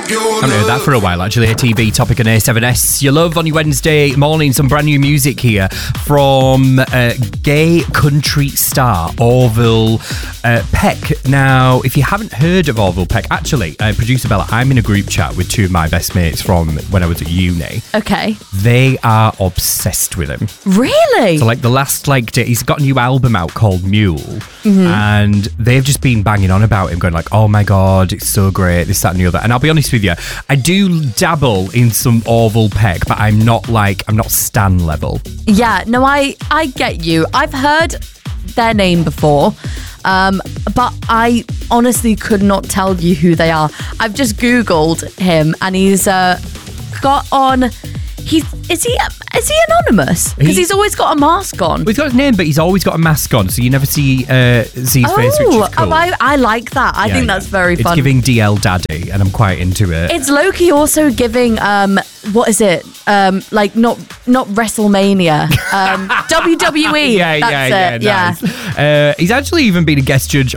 I haven't heard that for a while, actually. ATB, Topic and A7S. Your love on your Wednesday morning. Some brand new music here from gay country star Orville Peck. Now, if you haven't heard of Orville Peck, actually, producer Bella, I'm in a group chat with two of my best mates from when I was at uni. Okay. They are obsessed with him. Really? So, like, the last, he's got a new album out called Mule, and they've just been banging on about him, going like, oh my God, it's so great, this, that, and the other. And I'll be honest with you, I do dabble in some Orville Peck, but I'm not Stan level. Yeah, no, I get you. I've heard their name before, but I honestly could not tell you who they are. I've just Googled him, and he's got on... Is he anonymous? Because he's always got a mask on. Well, he's got his name, but he's always got a mask on, so you never see his face, which is cool. I like that. I think that's very fun. It's giving DL Daddy, and I'm quite into it. It's low-key also giving, what is it? Not WrestleMania. WWE. Yeah. That's it. Nice. He's actually even been a guest judge